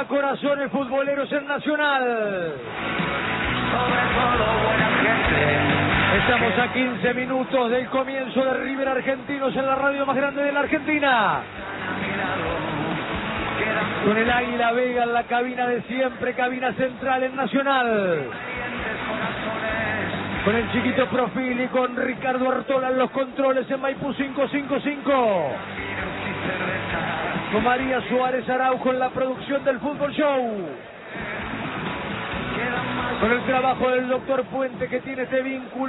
corazones futboleros en Nacional. Estamos a 15 minutos del comienzo de River Argentinos en la radio más grande de la Argentina. Con el Águila Vega en la cabina de siempre, cabina central en Nacional. Con el chiquito Profil y con Ricardo Artola en los controles en Maipú 555. Con María Suárez Araujo en la producción del Fútbol Show. Con el trabajo del doctor Puente, que tiene este vínculo